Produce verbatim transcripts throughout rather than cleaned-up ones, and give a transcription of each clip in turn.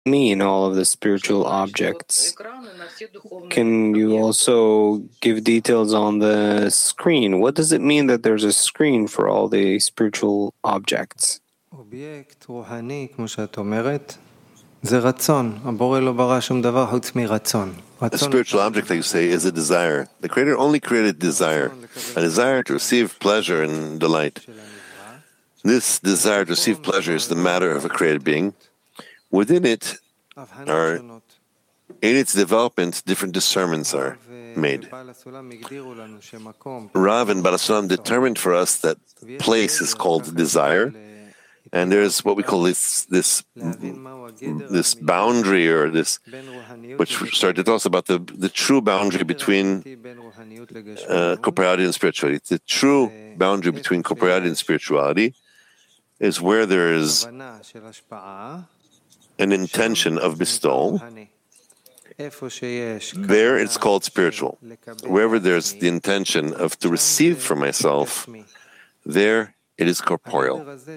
mean all of the spiritual objects? Can you also give details on the screen? What does it mean that there's a screen for all the spiritual objects? אובייקט רוחני, כמו שאת אומרת, זה רצון. הבורא לא ברא שום דבר חוץ מרצון. A spiritual object, like you say, is a desire. The Creator only created desire, a desire to receive pleasure and delight. This desire to receive pleasure is the matter of a created being. Within it are, in its development, different discernments are made. Rav and Baal HaSulam determined for us that place is called desire, and there's what we call this this this boundary, or this, which started to tell us about the, the true boundary between uh, corporeality and spirituality. The true boundary between corporeality and spirituality is where there is an intention of bestowal. There it's called spiritual. Wherever there's the intention of to receive from myself, there it is corporeal.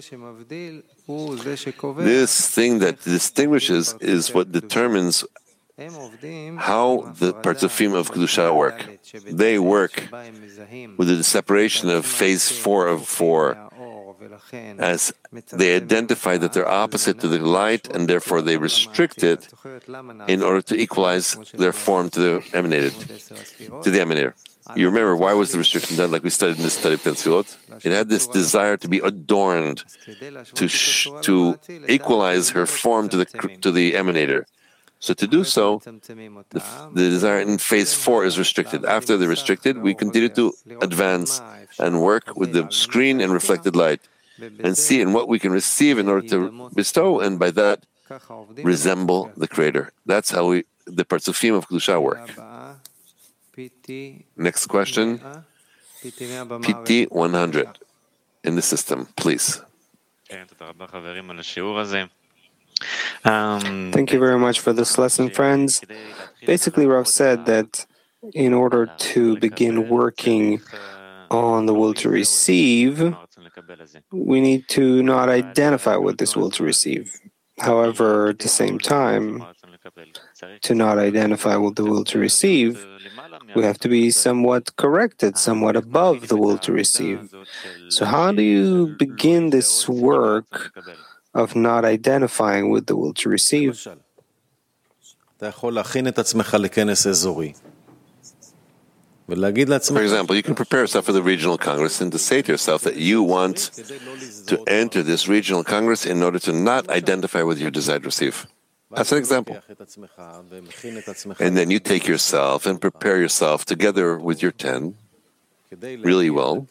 This thing that distinguishes is what determines how the Partzufim of Kedusha work. They work with the separation of phase four of four, as they identify that they're opposite to the light, and therefore they restrict it in order to equalize their form to the emanated, to the emanator. You remember why was the restriction done? Like we studied in this study of Tefillot, it had this desire to be adorned, to sh- to equalize her form to the to the emanator. So to do so, the, the desire in phase four is restricted. After they're restricted, we continue to advance and work with the screen and reflected light, and see in what we can receive in order to bestow, and by that resemble the Creator. That's how we, the Partzufim of Kedusha, work. Next question, P T one hundred in the system, please. Thank you very much for this lesson, friends. Basically, Rav said that in order to begin working on the will to receive, we need to not identify with this will to receive. However, at the same time, to not identify with the will to receive, we have to be somewhat corrected, somewhat above the will to receive. So how do you begin this work of not identifying with the will to receive? For example, you can prepare yourself for the regional congress and to say to yourself that you want to enter this regional congress in order to not identify with your desire to receive. That's an example. And then you take yourself and prepare yourself together with your ten really well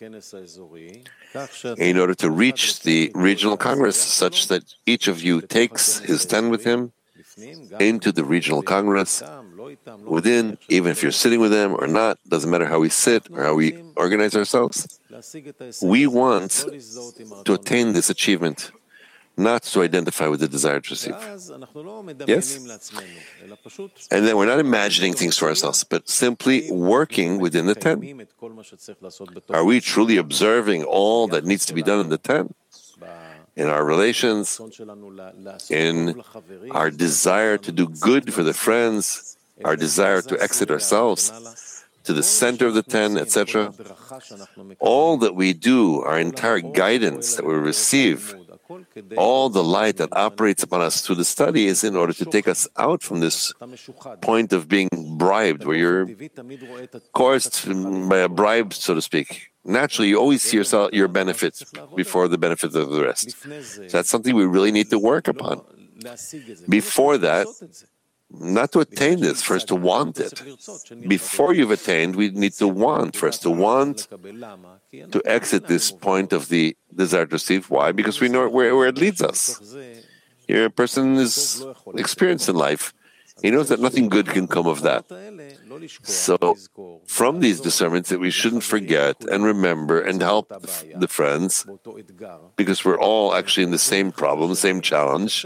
in order to reach the regional congress, such that each of you takes his ten with him into the regional congress. Within, even if you're sitting with them or not, doesn't matter how we sit or how we organize ourselves, we want to attain this achievement, not to identify with the desire to receive. Yes? And then we're not imagining things for ourselves, but simply working within the ten. Are we truly observing all that needs to be done in the ten? In our relations, in our desire to do good for the friends, our desire to exit ourselves to the center of the ten, et cetera. All that we do, our entire guidance that we receive, all the light that operates upon us through the study is in order to take us out from this point of being bribed, where you're coerced by a bribe, so to speak. Naturally, you always see yourself, your benefits before the benefits of the rest. So that's something we really need to work upon. Before that, not to attain this, first to want it. Before you've attained, we need to want, first to want to exit this point of the desire to receive. Why? Because we know where, where it leads us. Here, a person is experienced in life. He knows that nothing good can come of that. So, from these discernments, that we shouldn't forget and remember and help the, the friends, because we're all actually in the same problem, the same challenge.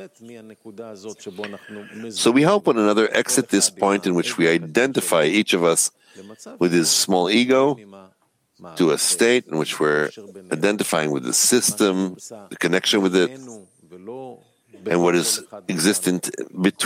So we help one another exit this point in which we identify each of us with his small ego to a state in which we're identifying with the system, the connection with it, and what is existent between